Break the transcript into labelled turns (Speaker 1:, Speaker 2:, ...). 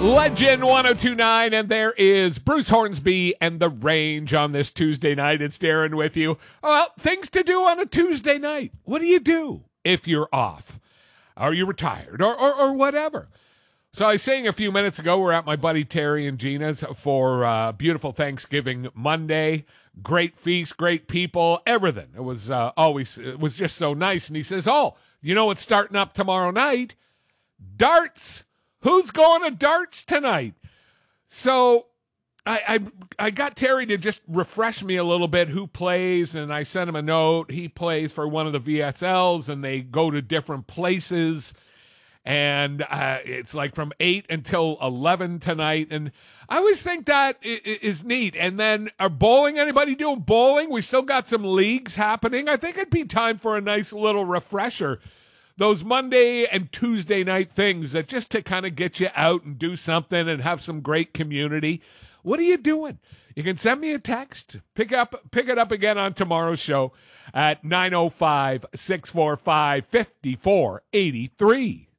Speaker 1: Legend 1029, and there is Bruce Hornsby and The Range on this Tuesday night. It's Darren with you. Well, things to do on a Tuesday night. What do you do if you're off? Are you retired or whatever? So I was saying a few minutes ago, we're at my buddy Terry and Gina's for beautiful Thanksgiving Monday. Great feast, great people, everything. It was just so nice. And he says, oh, you know what's starting up tomorrow night? Darts. Who's going to darts tonight? So I got Terry to just refresh me a little bit who plays, and I sent him a note. He plays for one of the VSLs, and they go to different places. And it's like from 8 until 11 tonight. And I always think that is neat. And then anybody doing bowling? We still got some leagues happening. I think it'd be time for a nice little refresher. Those Monday and Tuesday night things that just to kind of get you out and do something and have some great community. What are you doing? You can send me a text. Pick it up again on tomorrow's show at 905-645-5483.